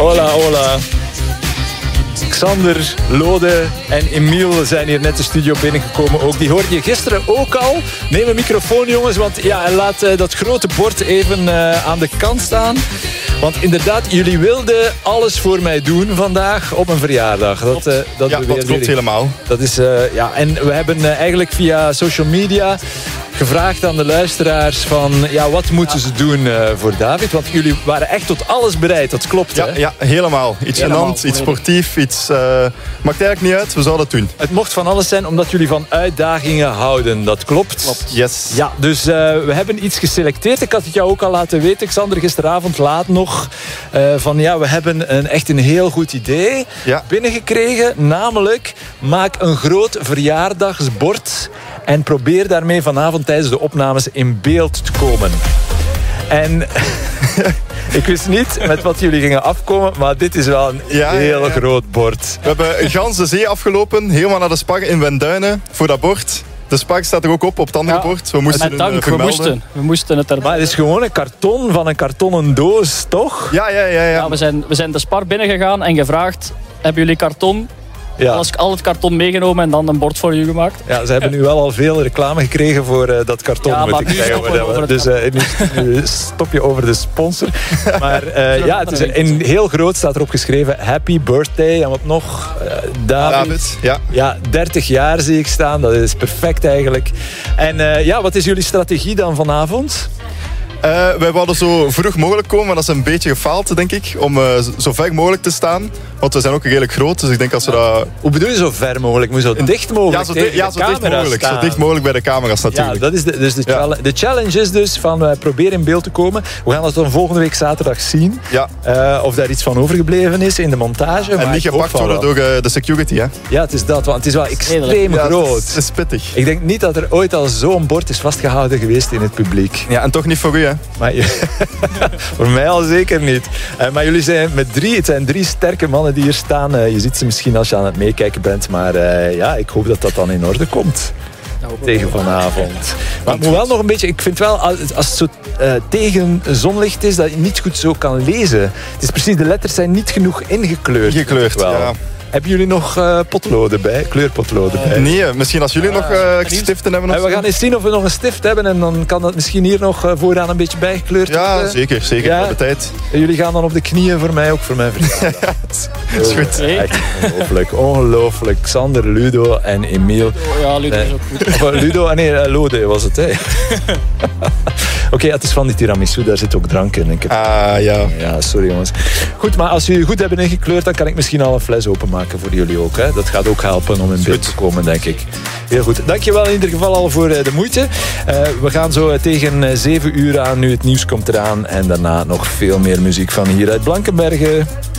Hola, hola. Xander, Lode en Emiel zijn hier net de studio binnengekomen ook. Die hoorde je gisteren ook al. Neem een microfoon, jongens, want ja, laat dat grote bord even aan de kant staan. Want inderdaad, jullie wilden alles voor mij doen vandaag op een verjaardag. Dat klopt helemaal. Dat is, en we hebben eigenlijk via social media gevraagd aan de luisteraars van, ja, wat moeten ze doen voor David? Want jullie waren echt tot alles bereid, dat klopt, hè? Ja, helemaal. Iets gênant, iets sportief, iets... maakt eigenlijk niet uit, we zouden het doen. Het mocht van alles zijn, omdat jullie van uitdagingen houden, dat klopt? Yes. Ja, dus we hebben iets geselecteerd. Ik had het jou ook al laten weten, Xander, gisteravond laat nog. We hebben echt een heel goed idee binnengekregen. Namelijk, maak een groot verjaardagsbord en probeer daarmee vanavond tijdens de opnames in beeld te komen. En ik wist niet met wat jullie gingen afkomen, maar dit is wel een heel groot bord. We hebben een ganse zee afgelopen, helemaal naar de Spar in Wenduinen, voor dat bord. De Spar staat er ook op het andere bord. We moesten met dank, we moesten het erbij. Maar het is gewoon een karton van een kartonnen doos, toch? Ja. We zijn de Spar binnengegaan en gevraagd, hebben jullie karton? Ja. Al het karton meegenomen en dan een bord voor u gemaakt. Ja, ze hebben nu wel al veel reclame gekregen voor dat karton, moet ik zeggen. Dus nu stop je over de sponsor. Maar het is in heel groot staat erop geschreven Happy Birthday. En wat nog? David. Ja, 30 jaar zie ik staan. Dat is perfect eigenlijk. En wat is jullie strategie dan vanavond? Wij wilden zo vroeg mogelijk komen, maar dat is een beetje gefaald, denk ik. Om zo ver mogelijk te staan. Want we zijn ook redelijk groot, dus ik denk als we dat... Hoe bedoel je zo ver mogelijk? Moet zo dicht mogelijk zo dicht mogelijk bij de camera's natuurlijk. Ja, dat is de challenge is dus van proberen in beeld te komen. We gaan dat dan volgende week zaterdag zien. Ja. Of daar iets van overgebleven is in de montage. En niet gepakt worden door de security, hè? Ja, het is dat, want het is wel extreem groot. Het is pittig. Ik denk niet dat er ooit al zo'n bord is vastgehouden geweest in het publiek. Ja, en toch niet voor u, hè? Maar, voor mij al zeker niet. Maar jullie zijn met 3. Het zijn 3 sterke mannen die hier staan. Je ziet ze misschien als je aan het meekijken bent. Maar ik hoop dat dat dan in orde komt. Tegen vanavond. Maar het moet wel nog een beetje... Ik vind wel, als het zo tegen zonlicht is, dat je niet goed zo kan lezen. Het is precies, de letters zijn niet genoeg ingekleurd. Ja. Hebben jullie nog potloden bij? Kleurpotloden bij? Nee, misschien als jullie nog stiften hebben. We gaan eens zien of we nog een stift hebben. En dan kan dat misschien hier nog vooraan een beetje bijgekleurd worden. Ja, zeker. Ja. Voor de tijd. En jullie gaan dan op de knieën voor mij, ook voor mijn vrienden. Dat is goed. Echt ongelooflijk. Xander, Ludo en Emiel. Ja, Ludo is ook goed. Ludo, Lode was het, hè? Oké, het is van die tiramisu, daar zit ook drank in. Ja. Ja, sorry jongens. Goed, maar als jullie goed hebben ingekleurd, dan kan ik misschien al een fles openmaken voor jullie ook. Hè? Dat gaat ook helpen om in beeld te komen, denk ik. Heel goed. Dankjewel in ieder geval al voor de moeite. We gaan zo tegen 7 uur aan, nu het nieuws komt eraan. En daarna nog veel meer muziek van hier uit Blankenberge.